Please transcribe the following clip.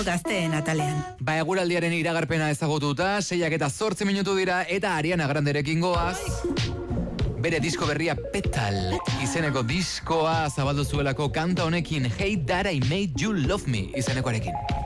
Gazteen atalean. Eguraldiaren iragarpena ezagututa, 6:08 minutu dira, eta Ariana Granderekin goaz. Bere disko berria Petal izeneko diskoa zabaldu zuelako kanta honekin Hey That I Made You Love Me izenekoarekin.